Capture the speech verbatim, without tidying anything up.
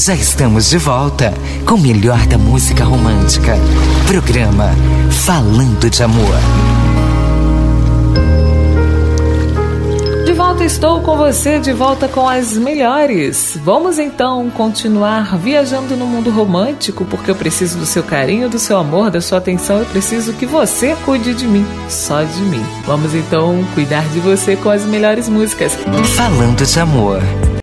Já estamos de volta com o melhor da música romântica. Programa Falando de Amor. De volta estou com você, de volta com as melhores. Vamos então continuar viajando no mundo romântico, porque eu preciso do seu carinho, do seu amor, da sua atenção. Eu preciso que você cuide de mim, só de mim. Vamos então cuidar de você com as melhores músicas. Falando de Amor.